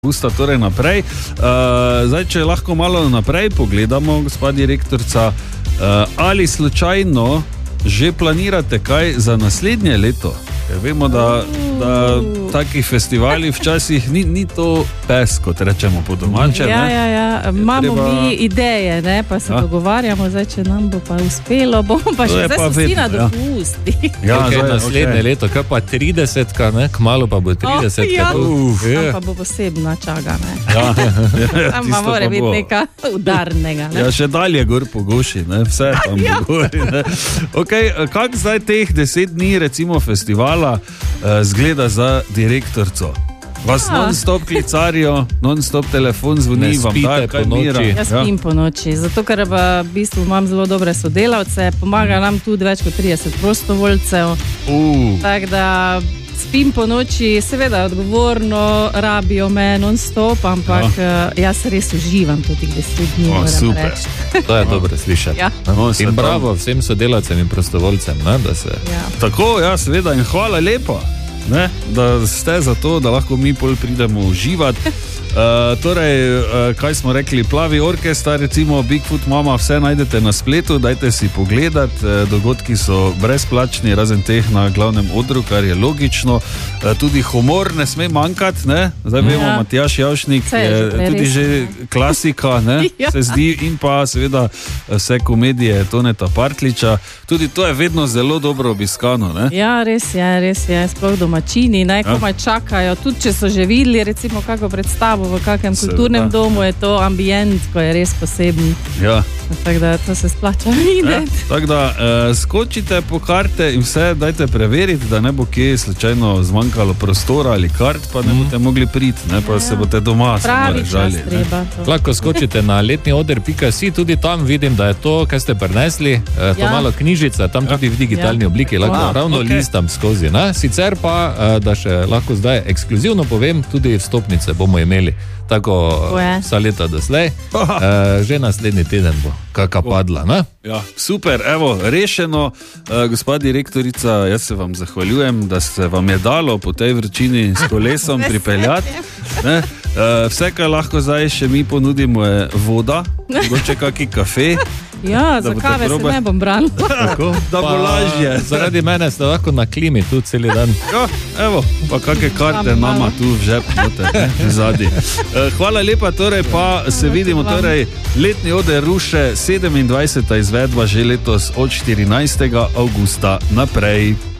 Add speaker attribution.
Speaker 1: avgusta, torej naprej. Zdaj, če lahko malo naprej pogledamo, gospa direktorica, ali slučajno že planirate kaj za naslednje leto? Ker vemo, da takih festivali včasih ni to pes, kot rečemo po domače.
Speaker 2: Ja. Imamo mi ideje, ne? Pa se dogovarjamo, zdaj, če nam bo pa uspelo, bomo pa še zdaj so vsi na dopusti.
Speaker 3: Naslednje leto, kaj pa 30-ka, ne? Kmalu pa bo 30-ka.
Speaker 2: Tam pa bo posebna čaga, ne? Tam pa mora biti nekaj udarnega, ne?
Speaker 1: Ja, še dalje gor po Goši, ne? Vse tam bo gori, ne? Kak zdaj teh 10 dni, recimo, festivala zgleda za direktorco? Vas non-stop klicarijo, non-stop telefon zvoni, vam dajo kaj mira?
Speaker 2: Jaz spim po noči, zato ker v bistvu imam zelo dobre sodelavce, pomaga nam tudi več kot 30 prostovoljcev. Tako da spim po noči, seveda odgovorno rabijo me non-stop, ampak jaz res uživam tudi 10 dni, moram reči.
Speaker 3: To je dobro slišati. In bravo vsem sodelavcem in prostovoljcem, da se...
Speaker 1: Tako, ja, seveda, in hvala lepa, da ste za to, da lahko mi pol pridemo uživati. Torej, kaj smo rekli, Plavi orkestar, recimo Bigfoot Mama, vse najdete na spletu, dajte si pogledati, dogodki so brezplačni, razen teh na glavnem odru, kar je logično, tudi humor ne sme manjkati, ne? Zdaj vemo, Matjaž Javšnik je tudi že klasika, ne? Se zdi, in pa seveda vse komedije Toneta Partliča, tudi to je vedno zelo dobro obiskano, ne?
Speaker 2: Ja, res je, sploh domačini, komaj čakajo, tudi če so že videli, recimo, kako predstavo v kakem kulturnem domu, je to ambient, ko je res poseben.
Speaker 1: Ja.
Speaker 2: Tako da to se splača videti.
Speaker 1: Tako da skočite po karte in vse dajte preveriti, da ne bo kje slučajno zmanjkalo prostora ali kart, pa ne boste mogli priti, ne, pa se boste doma samo režali.
Speaker 3: Lahko skočite na letnioder.si, tudi tam vidim, da je to, kaj ste prinesli, to malo knjižica, tam tudi v digitalni obliki, lahko ravno listam skozi. Sicer pa, da še lahko zdaj ekskluzivno povem, tudi vstopnice bomo imeli. Tako vsa leta doslej, že naslednji teden bo kaka padla, ne?
Speaker 1: Ja, super, evo, rešeno, gospa direktorica, jaz se vam zahvaljujem, da se vam je dalo po tej vročini s kolesom pripeljati, ne? Vse, kar lahko zdaj še mi ponudimo, je voda, mogoče kaki kafe.
Speaker 2: Ja, za kave se ne bom branil.
Speaker 1: Da bo lažje.
Speaker 3: Zaradi mene ste lahko na klimi tu celi dan.
Speaker 1: Ja, evo, pa kakve karte nama tu v žep zadnji. Hvala lepa, torej pa se vidimo, torej letni oder Ruše, 27. izvedba že letos od 14. avgusta naprej.